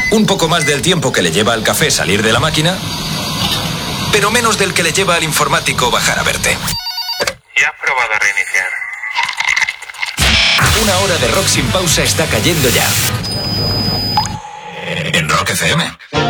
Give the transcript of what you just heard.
Un poco más del tiempo que le lleva al café salir de la máquina, pero menos del que le lleva al informático bajar a verte. ¿Ya has probado a reiniciar? Una hora de rock sin pausa está cayendo ya. En Rock FM.